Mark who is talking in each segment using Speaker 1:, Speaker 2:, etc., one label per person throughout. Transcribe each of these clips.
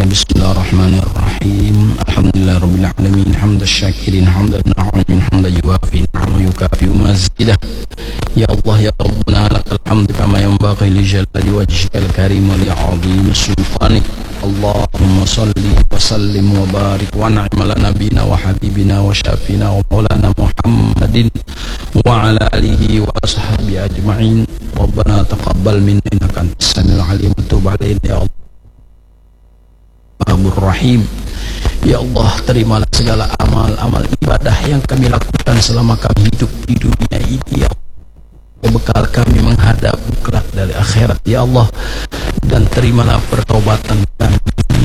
Speaker 1: Bismillahirrahmanirrahim. Alhamdulillahirabbil alamin, hamdal syakirin, hamdan na'imin, hamdan yuwafi ni'amahu yukafi mazidah. Ya Allah ya Rabbana lakal hamdu kama yanbaghi li jalali wajhikal karim wa li 'azimi sultanik. Allahumma salli wa sallim wa barik wa an'im ala nabiyyina wa habibina wa syafina wa maulana Muhammadin wa ala alihi wa ashabihi ajma'in. Rabbana taqabbal minna innaka antas samiul alim wa tub 'alaina ya Allah. Rahim. Ya Allah, terimalah segala amal-amal ibadah yang kami lakukan selama kami hidup di dunia ini, ya Allah, bekal kami menghadap kelak dari akhirat, ya Allah. Dan terimalah pertobatan kami,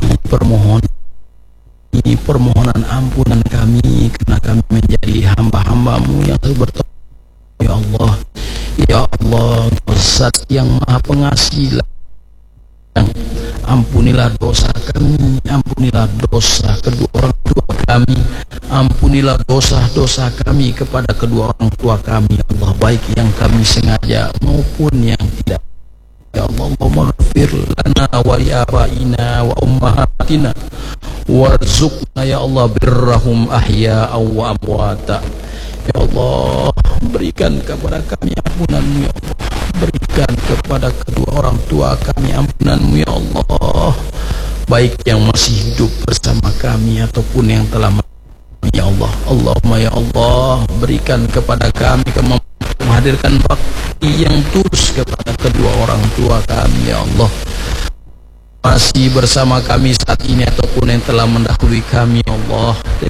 Speaker 1: permohonan ampunan kami, karena kami menjadi hamba-hambamu yang bertobat, ya Allah. Ya Allah, Zat yang maha pengasih, ampunilah dosa kami, ampunilah dosa kedua orang tua kami, ampunilah dosa-dosa kami kepada kedua orang tua kami, ya Allah, baik yang kami sengaja maupun yang tidak. Ya Allah, Allahumma ghfir lana wa li abaina wa ummahatina warzuqna ya Allah birrahum ahya'aw wa amwata. Ya Allah, berikan kepada kami ampunan-Mu, ya Allah. Berikan kepada kedua orang tua kami ampunan-Mu, ya Allah, baik yang masih hidup bersama kami ataupun yang telah mati, ya Allah. Allahumma ya Allah, berikan kepada kami kemampuan menghadirkan bakti yang tulus kepada kedua orang tua kami, ya Allah, masih bersama kami saat ini ataupun yang telah mendahului kami, ya Allah.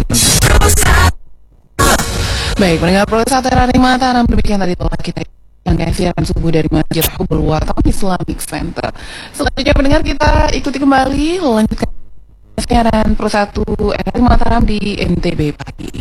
Speaker 2: Baik, mendengar proses Terani Mataram, demikian tadi telah kita yang siaran subuh dari Masjid Hubul Waton Islamic Center. Selanjutnya pendengar, kita ikuti kembali lanjutkan siaran Pro 1 RRI Mataram di NTB pagi.